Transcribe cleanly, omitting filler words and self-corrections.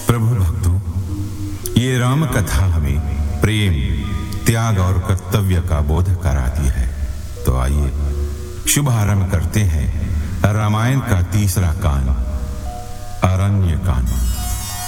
प्रभु भक्तों, ये राम कथा हमें प्रेम, त्याग और कर्तव्य का बोध कराती है। तो आइए शुभारंभ करते हैं रामायण का तीसरा कांड, अरण्य कांड।